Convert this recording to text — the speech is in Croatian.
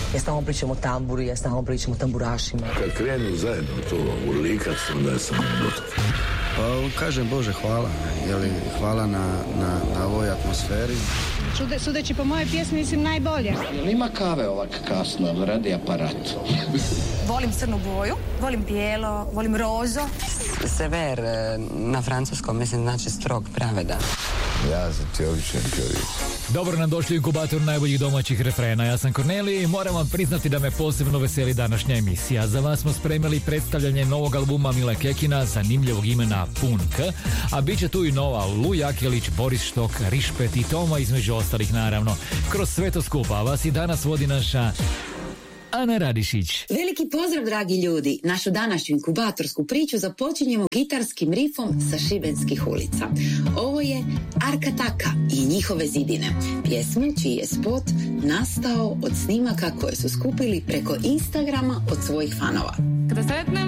Ja stalno pričam o tamburi, ja stalno pričam o tamburašima. Kad krenu zajedno to urlikat, onda sam gotov. Pa kažem Bože hvala, hvala na ovoj atmosferi. Sudeći po moje pjesmi, mislim najbolje. Ima kave ovak kasno, radi aparat. Volim crnu boju, volim bijelo, volim rozo. Sever na francuskom, mislim, znači strog, pravedan. Ja sam ti običan čovjek. Dobro nam došli u inkubator najboljih domaćih refrena. Ja sam Kornelij i moram vam priznati da me posebno veseli današnja emisija. Za vas smo spremili predstavljanje novog albuma Mile Kekina, zanimljivog imena Pun K, a bit će tu i nova Lu Jakelić, Boris Štok, Rišpet i Toma, između ostalih naravno. Kroz sve to skupa vas i danas vodi naša Ana Radišić. Veliki pozdrav, dragi ljudi. Našu današnju inkubatorsku priču započinjemo gitarskim rifom sa šibenskih ulica. Ovo je Arka Taka i njihove zidine. Pjesmu čiji je spot nastao od snimaka koje su skupili preko Instagrama od svojih fanova. Kada sretnem